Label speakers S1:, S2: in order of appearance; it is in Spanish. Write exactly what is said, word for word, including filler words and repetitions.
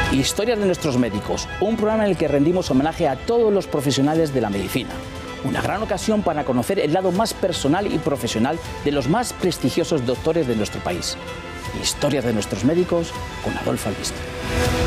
S1: Historias de nuestros médicos, un programa en el que rendimos homenaje a todos los profesionales de la medicina. Una gran ocasión para conocer el lado más personal y profesional de los más prestigiosos doctores de nuestro país. Historias de nuestros médicos con Adolfo Albistre.